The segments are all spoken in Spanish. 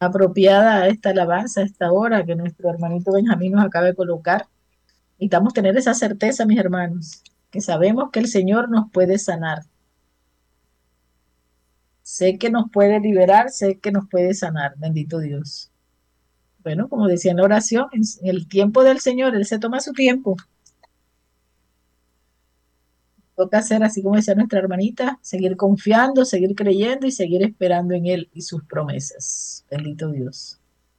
apropiada a esta alabanza, a esta hora que nuestro hermanito Benjamín nos acaba de colocar. Necesitamos tener esa certeza, mis hermanos, que sabemos que el Señor nos puede sanar. Sé que nos puede liberar, sé que nos puede sanar, bendito Dios. Bueno, como decía en la oración, en el tiempo del Señor, Él se toma su tiempo. Toca hacer así como decía nuestra hermanita, seguir confiando, seguir creyendo y seguir esperando en Él y sus promesas. Bendito Dios.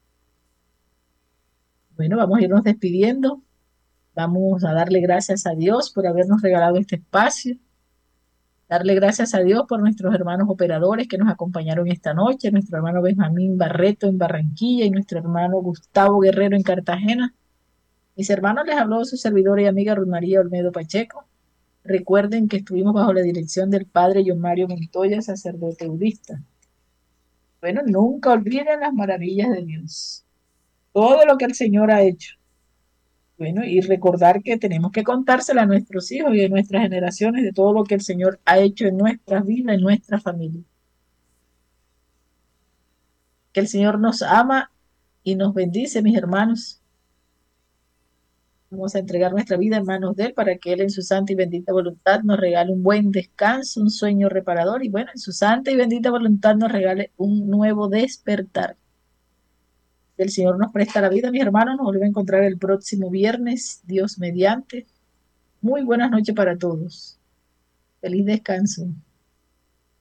Bueno, vamos a irnos despidiendo. Vamos a darle gracias a Dios por habernos regalado este espacio. Darle gracias a Dios por nuestros hermanos operadores que nos acompañaron esta noche, nuestro hermano Benjamín Barreto en Barranquilla y nuestro hermano Gustavo Guerrero en Cartagena. Mis hermanos, les habló su servidora y amiga Ruth María Olmedo Pacheco. Recuerden que estuvimos bajo la dirección del padre John Mario Montoya, sacerdote budista. Bueno, nunca olviden las maravillas de Dios, todo lo que el Señor ha hecho. Bueno, y recordar que tenemos que contársela a nuestros hijos y a nuestras generaciones de todo lo que el Señor ha hecho en nuestras vidas, en nuestra familia. Que el Señor nos ama y nos bendice, mis hermanos. Vamos a entregar nuestra vida en manos de Él para que Él en su santa y bendita voluntad nos regale un buen descanso, un sueño reparador y bueno, en su santa y bendita voluntad nos regale un nuevo despertar. El Señor nos presta la vida, mis hermanos. Nos volvemos a encontrar el próximo viernes, Dios mediante. Muy buenas noches para todos. Feliz descanso.